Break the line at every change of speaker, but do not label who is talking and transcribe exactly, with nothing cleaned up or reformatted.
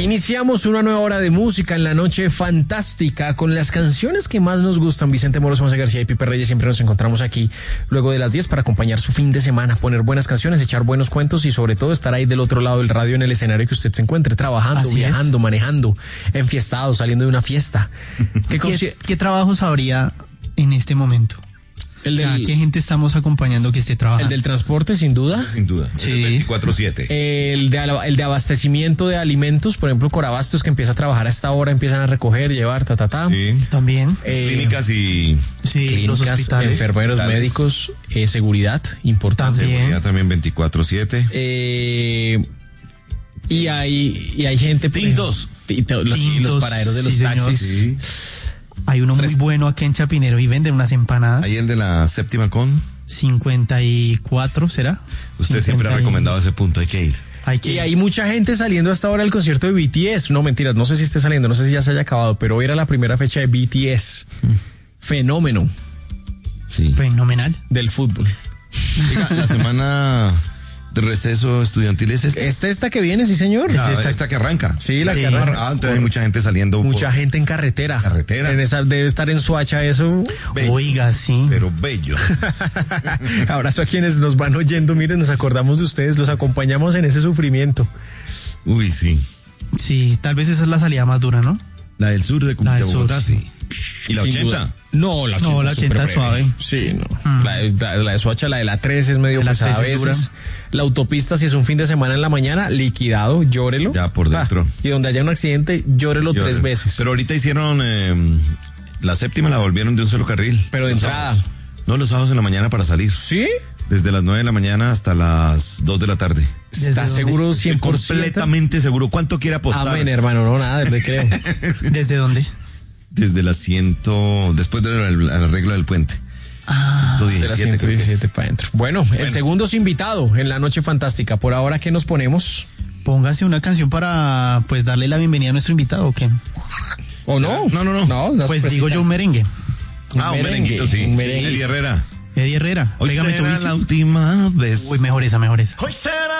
Iniciamos una nueva hora de música en la noche fantástica con las canciones que más nos gustan. Vicente Moros, Monse García y Pipe Reyes siempre nos encontramos aquí luego de las diez para acompañar su fin de semana, poner buenas canciones, echar buenos cuentos y sobre todo estar ahí del otro lado del radio en el escenario que usted se encuentre, trabajando,
Así
viajando,
es.
manejando, enfiestado, saliendo de una fiesta.
¿Qué,
consi-
¿Qué trabajos habría en este momento?
El
O sea,
del,
¿qué gente estamos acompañando que esté
el
trabajando?
del transporte, sin duda.
Sin duda.
Sí.
veinticuatro siete.
El de, ala- el de abastecimiento de alimentos, por ejemplo, Corabastos, que empieza a trabajar a esta hora, empiezan a recoger, llevar, ta, ta, ta.
Sí.
También.
Eh,
Clínicas y
Sí,
Clínicas,
los hospitales.
enfermeros,
hospitales.
médicos, eh, seguridad, importante.
También.
seguridad también veinticuatro siete.
Eh, y hay y hay gente. por
Tintos.
ejemplo, ti- los, y los
Tintos,
paraderos de los
sí, señor.
taxis.
Sí.
Hay uno muy bueno aquí en Chapinero y venden unas empanadas.
Ahí el de la séptima con.
cincuenta y cuatro, ¿será?
Usted siempre ha
cincuenta y-
recomendado ese punto, hay que ir.
Hay que
Y hay mucha gente saliendo hasta ahora al concierto de B T S. No, mentiras, no sé si esté saliendo, no sé si ya se haya acabado, pero hoy era la primera fecha de B T S. Fenómeno
Sí.
fenomenal.
del fútbol.
Oiga, la semana de receso estudiantil es esta.
¿Esta esta que viene, sí, señor?
Ah,
esta-
esta que arranca.
Sí, la
Sí.
que arranca.
Ah, entonces hay mucha gente saliendo.
Mucha
por-
gente en carretera.
Carretera.
En esa, debe estar en Suacha eso.
Bello.
Oiga, sí.
Pero bello.
Abrazo a quienes nos van oyendo. Miren, nos acordamos de ustedes, los acompañamos en ese sufrimiento.
Uy, sí.
Sí, tal vez esa es la salida más dura, ¿no?
La del sur de,
La
de
del sur,
Bogotá,
sí.
sí. ¿Y la
Sin
ochenta?
duda. No, la ochenta,
No, la ochenta
súper
es suave.
breve. Sí, no.
Mm.
La, de- la, la de Soacha, la de la tres es medio
La
pesada a
tres es
veces.
dura.
La autopista, si es un fin de semana en la mañana, liquidado, llórelo.
Ya por dentro.
Ah, y donde haya un accidente, llórelo
Yo-
tres veces.
Pero ahorita hicieron eh, la séptima, la volvieron de un solo carril.
Pero de
Los
entrada.
sábados. No, los sábados en la mañana para salir.
¿Sí?
Desde las nueve de la mañana hasta las dos de la tarde.
¿Desde
¿Está
dónde?
seguro cien por ciento?
Completamente seguro. ¿Cuánto quiere apostar?
Amén, hermano, no, nada, le creo.
¿Desde dónde?
Desde las ciento, después de la, la regla del puente.
Ah,
De la
ciento diecisiete,
ciento
creo que es.
diecisiete para adentro. Bueno, el segundo es invitado en la noche fantástica. Por ahora, ¿qué nos ponemos?
póngase una canción para pues darle la bienvenida a nuestro invitado, ¿o qué?
¿O no?
No, no, no.
No, no
Pues
se
digo
presenta.
yo un merengue.
Ah, un merenguito, sí.
un merengue.
Eddie Herrera.
Eddie Herrera.
Hoy
Pégame tu
será
vicio.
la última vez.
Uy, mejor esa, mejor esa.
Hoy será